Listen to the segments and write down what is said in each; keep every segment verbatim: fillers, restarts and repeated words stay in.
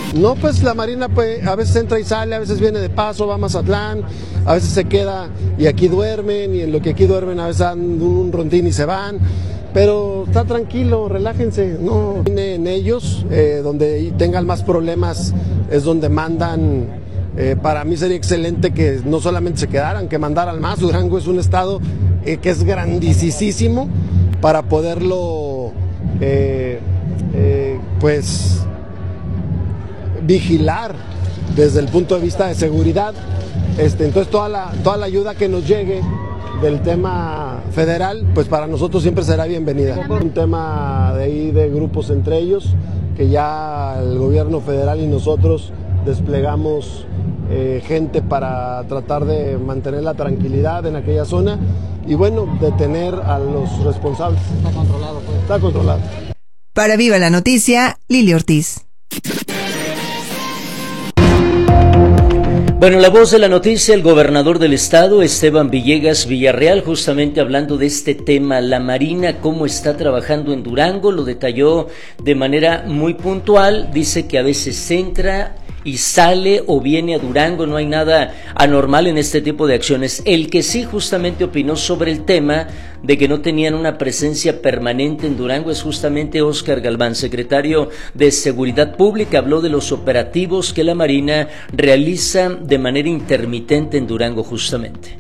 No, pues la Marina pues a veces entra y sale, a veces viene de paso, va a Mazatlán, a veces se queda y aquí duermen, y en lo que aquí duermen a veces dan un rondín y se van, pero está tranquilo, relájense, no en ellos, eh, donde tengan más problemas es donde mandan. Eh, para mí sería excelente que no solamente se quedaran, que mandaran más. Durango es un estado eh, que es grandisísimo para poderlo eh, eh, pues vigilar desde el punto de vista de seguridad. Este, entonces toda la, toda la ayuda que nos llegue del tema federal, pues para nosotros siempre será bienvenida. Un tema de ahí de grupos entre ellos, que ya el gobierno federal y nosotros desplegamos eh, gente para tratar de mantener la tranquilidad en aquella zona y bueno, detener a los responsables. Está controlado, pues. Está controlado. Para Viva la Noticia, Lili Ortiz. Bueno, la voz de la noticia, el gobernador del estado, Esteban Villegas Villarreal, justamente hablando de este tema, la Marina, cómo está trabajando en Durango, lo detalló de manera muy puntual, dice que a veces entra y sale o viene a Durango, no hay nada anormal en este tipo de acciones. El que sí justamente opinó sobre el tema de que no tenían una presencia permanente en Durango es justamente Óscar Galván, secretario de Seguridad Pública. Habló de los operativos que la Marina realiza de manera intermitente en Durango justamente.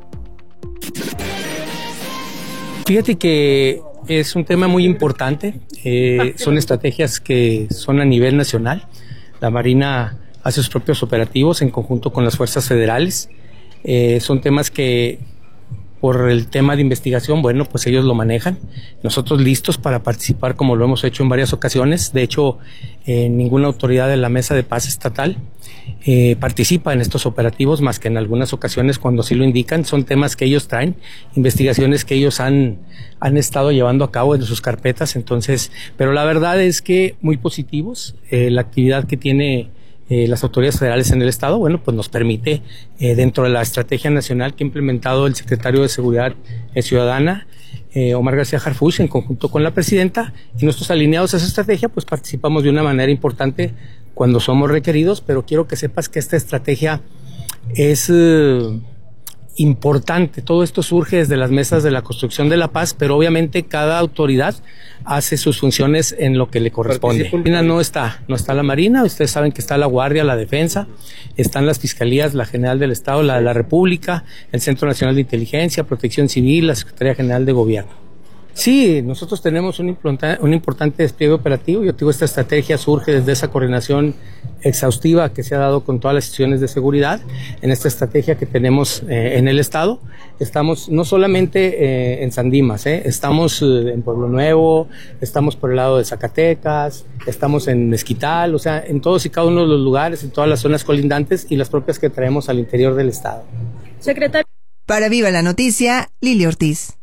Fíjate que es un tema muy importante, eh, son estrategias que son a nivel nacional. La Marina hace sus propios operativos en conjunto con las fuerzas federales. Eh, son temas que, por el tema de investigación, bueno, pues ellos lo manejan. Nosotros listos para participar, como lo hemos hecho en varias ocasiones. De hecho, eh, ninguna autoridad de la Mesa de Paz Estatal eh, participa en estos operativos, más que en algunas ocasiones cuando sí lo indican. Son temas que ellos traen, investigaciones que ellos han, han estado llevando a cabo en sus carpetas. Entonces, pero la verdad es que muy positivos. Eh, la actividad que tiene Eh, las autoridades federales en el estado, bueno, pues nos permite, eh, dentro de la estrategia nacional que ha implementado el secretario de Seguridad eh, Ciudadana, eh, Omar García Harfuch, en conjunto con la presidenta, y nosotros alineados a esa estrategia, pues participamos de una manera importante cuando somos requeridos, pero quiero que sepas que esta estrategia es eh, importante. Todo esto surge desde las mesas de la construcción de la paz, pero obviamente cada autoridad hace sus funciones en lo que le corresponde. No está, no está la Marina, ustedes saben que está la Guardia, la Defensa, están las Fiscalías, la General del Estado, la de la República, el Centro Nacional de Inteligencia, Protección Civil, la Secretaría General de Gobierno. Sí, nosotros tenemos un, un importante despliegue operativo. Yo digo, esta estrategia surge desde esa coordinación exhaustiva que se ha dado con todas las instituciones de seguridad. En esta estrategia que tenemos eh, en el estado, estamos no solamente eh, en San Dimas, eh, estamos eh, en Pueblo Nuevo, estamos por el lado de Zacatecas, estamos en Mezquital, o sea, en todos y cada uno de los lugares, en todas las zonas colindantes y las propias que traemos al interior del estado. Secretario. Para Viva la Noticia, Lili Ortiz.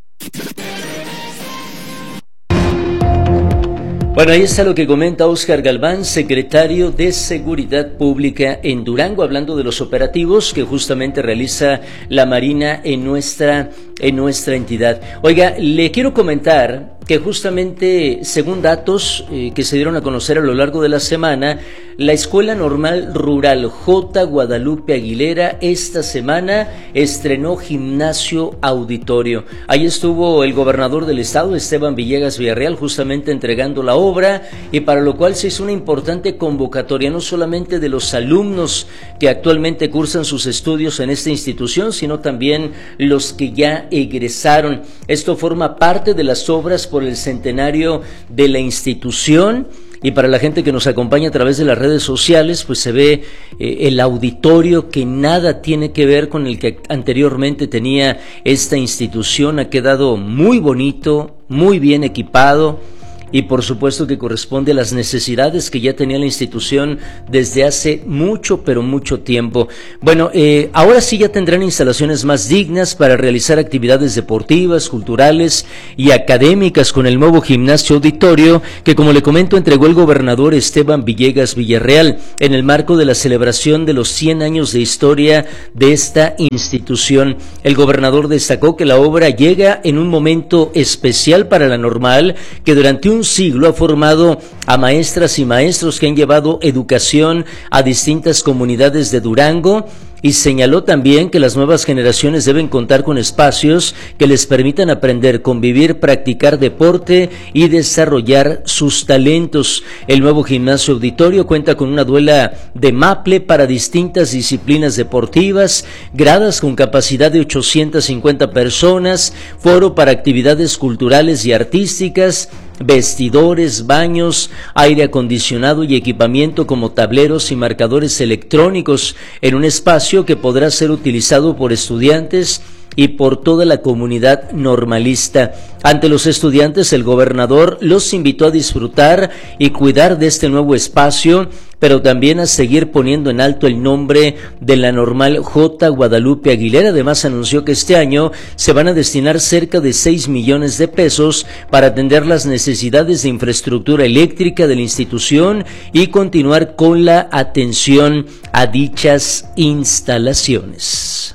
Bueno, ahí está lo que comenta Óscar Galván, secretario de Seguridad Pública en Durango, hablando de los operativos que justamente realiza la Marina en nuestra, en nuestra entidad. Oiga, le quiero comentar que justamente, según datos eh, que se dieron a conocer a lo largo de la semana, la Escuela Normal Rural J. Guadalupe Aguilera esta semana estrenó gimnasio auditorio. Ahí estuvo el gobernador del estado, Esteban Villegas Villarreal, justamente entregando la obra, y para lo cual se hizo una importante convocatoria, no solamente de los alumnos que actualmente cursan sus estudios en esta institución, sino también los que ya egresaron. Esto forma parte de las obras por el centenario de la institución. Y para la gente que nos acompaña a través de las redes sociales, pues se ve eh, el auditorio que nada tiene que ver con el que anteriormente tenía esta institución. Ha quedado muy bonito, muy bien equipado, y por supuesto que corresponde a las necesidades que ya tenía la institución desde hace mucho, pero mucho tiempo. Bueno, eh, ahora sí ya tendrán instalaciones más dignas para realizar actividades deportivas, culturales y académicas con el nuevo gimnasio auditorio que, como le comento, entregó el gobernador Esteban Villegas Villarreal en el marco de la celebración de los cien años de historia de esta institución. El gobernador destacó que la obra llega en un momento especial para la Normal, que durante un un siglo ha formado a maestras y maestros que han llevado educación a distintas comunidades de Durango, y señaló también que las nuevas generaciones deben contar con espacios que les permitan aprender, convivir, practicar deporte y desarrollar sus talentos. El nuevo gimnasio auditorio cuenta con una duela de maple para distintas disciplinas deportivas, gradas con capacidad de ochocientas cincuenta personas, foro para actividades culturales y artísticas, vestidores, baños, aire acondicionado y equipamiento como tableros y marcadores electrónicos, en un espacio que podrá ser utilizado por estudiantes y por toda la comunidad normalista. Ante los estudiantes, el gobernador los invitó a disfrutar y cuidar de este nuevo espacio, pero también a seguir poniendo en alto el nombre de la Normal J. Guadalupe Aguilera. Además, anunció que este año se van a destinar cerca de seis millones de pesos para atender las necesidades de infraestructura eléctrica de la institución y continuar con la atención a dichas instalaciones.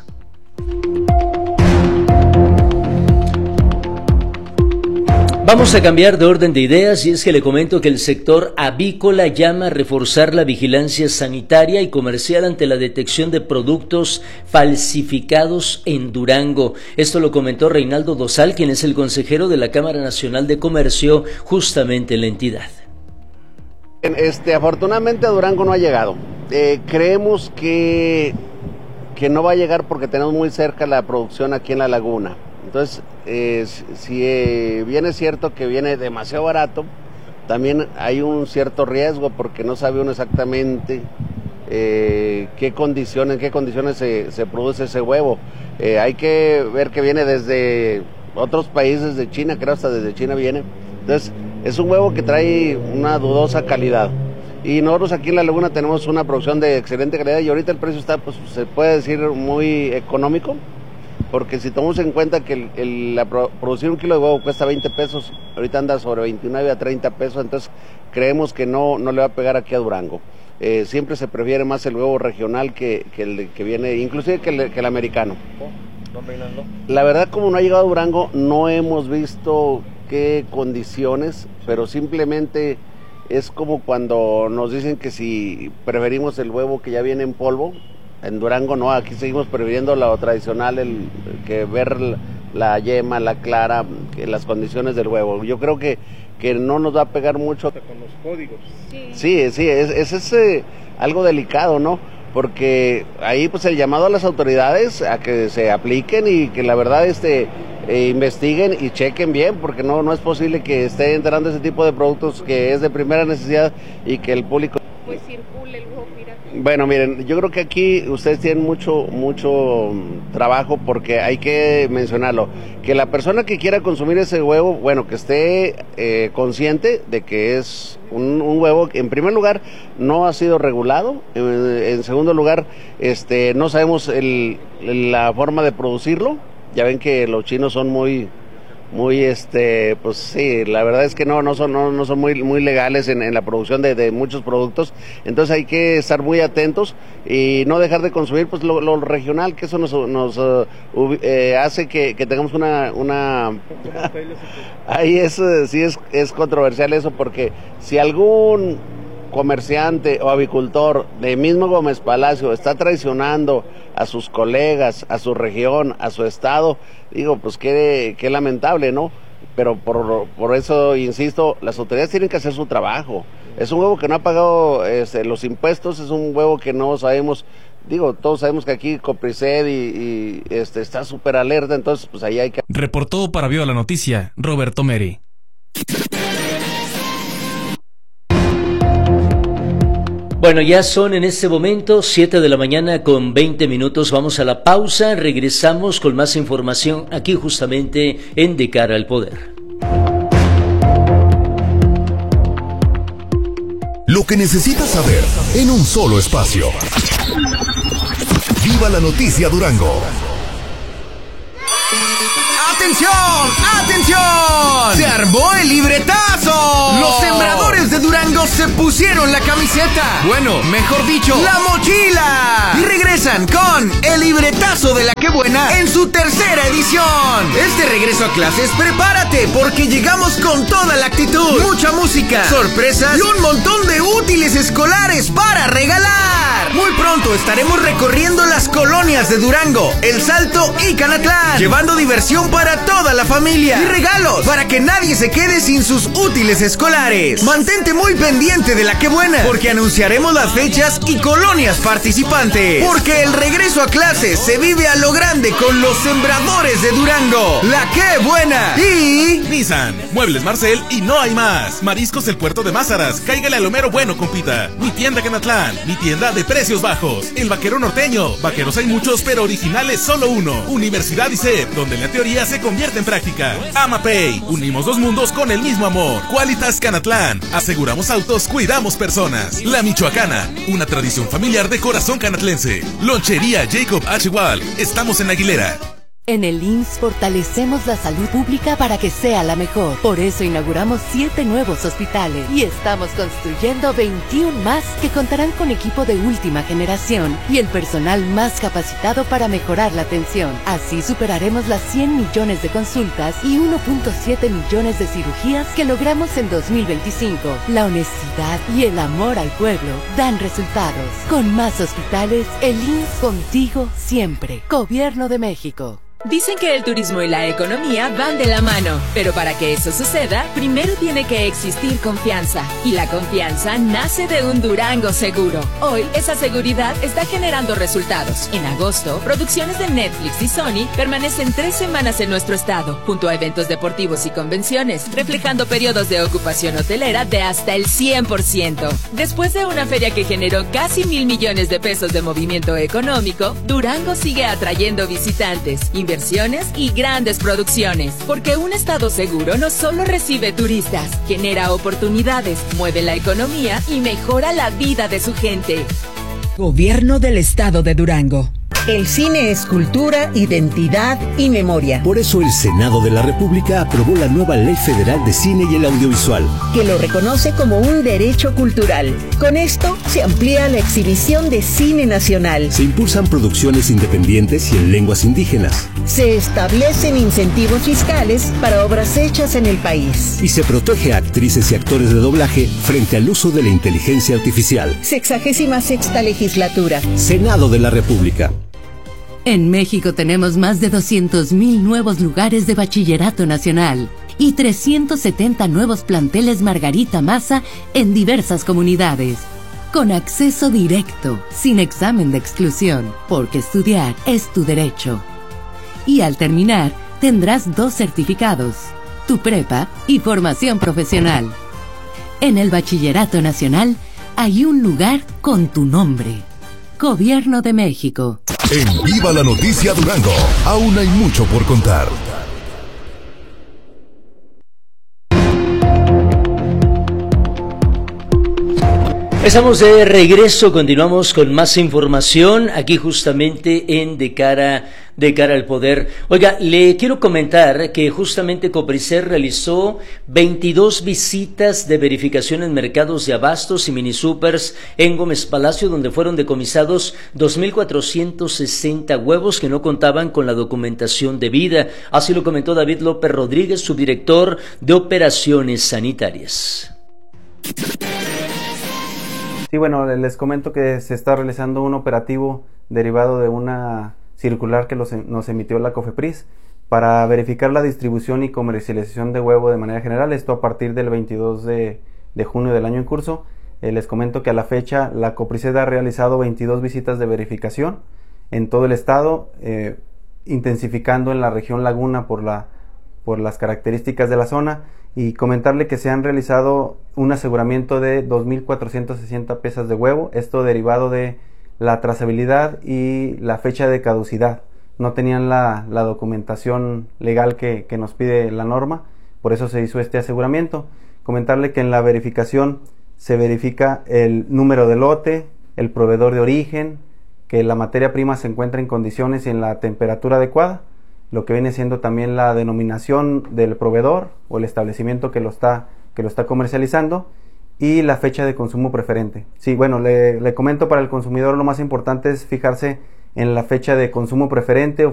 Vamos a cambiar de orden de ideas, y es que le comento que el sector avícola llama a reforzar la vigilancia sanitaria y comercial ante la detección de productos falsificados en Durango. Esto lo comentó Reinaldo Dosal, quien es el consejero de la Cámara Nacional de Comercio, justamente en la entidad. Este, afortunadamente a Durango no ha llegado. Eh, creemos que, que no va a llegar porque tenemos muy cerca la producción aquí en la laguna. Entonces, eh, si eh, bien es cierto que viene demasiado barato, también hay un cierto riesgo porque no sabe uno exactamente eh, qué condiciones, en qué condiciones se, se produce ese huevo. Eh, hay que ver que viene desde otros países de China, creo hasta desde China viene. Entonces, es un huevo que trae una dudosa calidad. Y nosotros aquí en La Laguna tenemos una producción de excelente calidad y ahorita el precio está, pues, se puede decir, muy económico. Porque si tomamos en cuenta que el, el, la, producir un kilo de huevo cuesta veinte pesos, ahorita anda sobre veintinueve a treinta pesos, entonces creemos que no, no le va a pegar aquí a Durango. Eh, siempre se prefiere más el huevo regional que, que el que viene, inclusive que el, que el americano. La verdad, como no ha llegado a Durango, no hemos visto qué condiciones, pero simplemente es como cuando nos dicen que si preferimos el huevo que ya viene en polvo. En Durango no, aquí seguimos prefiriendo lo tradicional, el, que ver la yema, la clara, que las condiciones del huevo. Yo creo que, que no nos va a pegar mucho. Con los códigos. Sí, sí, sí es, es, es eh, algo delicado, ¿no? Porque ahí pues el llamado a las autoridades a que se apliquen y que la verdad este eh, investiguen y chequen bien, porque no, no es posible que esté entrando ese tipo de productos que es de primera necesidad y que el público... Pues circule el huevo pirata. Bueno, miren, yo creo que aquí ustedes tienen mucho, mucho trabajo porque hay que mencionarlo. Que la persona que quiera consumir ese huevo, bueno, que esté eh, consciente de que es un, un huevo que en primer lugar no ha sido regulado, en, en segundo lugar este, no sabemos el, la forma de producirlo. Ya ven que los chinos son muy... muy este pues sí, la verdad es que no no son no, no son muy muy legales en, en la producción de, de muchos productos, entonces hay que estar muy atentos y no dejar de consumir pues lo, lo regional, que eso nos nos uh, eh, hace que, que tengamos una una ahí es sí es es controversial eso, porque si algún comerciante o avicultor de mismo Gómez Palacio está traicionando a sus colegas, a su región, a su estado, digo, pues qué, qué lamentable, ¿no? Pero por, por eso, insisto, las autoridades tienen que hacer su trabajo. Es un huevo que no ha pagado este, los impuestos, es un huevo que no sabemos, digo, todos sabemos que aquí Copriced y, y este, está súper alerta, entonces pues ahí hay que... Reportó para Viva la Noticia, Roberto Meri. Bueno, ya son en este momento siete de la mañana con veinte minutos. Vamos a la pausa, regresamos con más información aquí justamente en De Cara al Poder. Lo que necesitas saber en un solo espacio. Viva la Noticia Durango. ¡Atención! ¡Atención! ¡Se armó el libretazo! Los sembradores de Durango se pusieron la camiseta. Bueno, mejor dicho, la mochila. Y regresan con el libretazo de La Qué Buena en su tercera edición. Este regreso a clases, prepárate, porque llegamos con toda la actitud. Mucha música, sorpresas y un montón de útiles escolares para regalar. Muy pronto estaremos recorriendo las colonias de Durango, El Salto y Canatlán, llevando diversión para toda la familia y regalos para que nadie se quede sin sus útiles escolares. Mantente muy pendiente de La Qué Buena, porque anunciaremos las fechas y colonias participantes. Porque el regreso a clases se vive a lo grande con los sembradores de Durango. La Qué Buena y Nissan, Muebles Marcel y no hay más. Mariscos El Puerto de Mázaras, cáigale al Homero Bueno, compita. Mi tienda Canatlán, mi tienda de precios bajos. El Vaquero Norteño, vaqueros hay muchos, pero originales solo uno. Universidad I C E P, donde la teoría se convierte en práctica. AmaPay, unimos dos mundos con el mismo amor. Qualitas Canatlán, aseguramos autos, cuidamos personas. La Michoacana, una tradición familiar de corazón canatlense. Lonchería Jacob H. Wall, estamos en Aguilera. En el I M S S fortalecemos la salud pública para que sea la mejor. Por eso inauguramos siete nuevos hospitales y estamos construyendo veintiuno más que contarán con equipo de última generación y el personal más capacitado para mejorar la atención. Así superaremos las cien millones de consultas y uno punto siete millones de cirugías que logramos en dos mil veinticinco. La honestidad y el amor al pueblo dan resultados. Con más hospitales, el I M S S contigo siempre. Gobierno de México. Dicen que el turismo y la economía van de la mano, pero para que eso suceda, primero tiene que existir confianza. Y la confianza nace de un Durango seguro. Hoy, esa seguridad está generando resultados. En agosto, producciones de Netflix y Sony permanecen tres semanas en nuestro estado, junto a eventos deportivos y convenciones, reflejando periodos de ocupación hotelera de hasta el cien por ciento. Después de una feria que generó casi mil millones de pesos de movimiento económico, Durango sigue atrayendo visitantes, inversiones y grandes producciones, porque un estado seguro no solo recibe turistas, genera oportunidades, mueve la economía y mejora la vida de su gente. Gobierno del Estado de Durango. El cine es cultura, identidad y memoria. Por eso el Senado de la República aprobó la nueva Ley Federal de Cine y el Audiovisual, que lo reconoce como un derecho cultural. Con esto se amplía la exhibición de cine nacional. Se impulsan producciones independientes y en lenguas indígenas. Se establecen incentivos fiscales para obras hechas en el país. Y se protege a actrices y actores de doblaje frente al uso de la inteligencia artificial. Sexagésima sexta legislatura. Senado de la República. En México tenemos más de doscientos mil nuevos lugares de bachillerato nacional y trescientos setenta nuevos planteles Margarita Maza en diversas comunidades, con acceso directo, sin examen de exclusión, porque estudiar es tu derecho. Y al terminar, tendrás dos certificados, tu prepa y formación profesional. En el Bachillerato Nacional hay un lugar con tu nombre. Gobierno de México. En Viva la Noticia Durango, aún hay mucho por contar. Estamos de regreso, continuamos con más información aquí justamente en De Cara, de cara al Poder. Oiga, le quiero comentar que justamente Copricer realizó veintidós visitas de verificación en mercados de abastos y minisupers en Gómez Palacio, donde fueron decomisados dos mil cuatrocientos sesenta huevos que no contaban con la documentación debida. Así lo comentó David López Rodríguez, subdirector de Operaciones Sanitarias. Sí, bueno, les comento que se está realizando un operativo derivado de una circular que los, nos emitió la COFEPRIS para verificar la distribución y comercialización de huevo de manera general, esto a partir del veintidós de junio del año en curso. Eh, les comento que a la fecha la COPRISED ha realizado veintidós visitas de verificación en todo el estado, eh, intensificando en la región Laguna por, la, por las características de la zona, y comentarle que se han realizado un aseguramiento de dos mil cuatrocientas sesenta piezas de huevo, esto derivado de la trazabilidad y la fecha de caducidad. No tenían la, la documentación legal que, que nos pide la norma, por eso se hizo este aseguramiento. Comentarle que en la verificación se verifica el número de lote, el proveedor de origen, que la materia prima se encuentra en condiciones y en la temperatura adecuada. lo que viene siendo también la denominación del proveedor o el establecimiento que lo está, que lo está comercializando, y la fecha de consumo preferente. Sí, bueno, le, le comento, para el consumidor lo más importante es fijarse en la fecha de consumo preferente o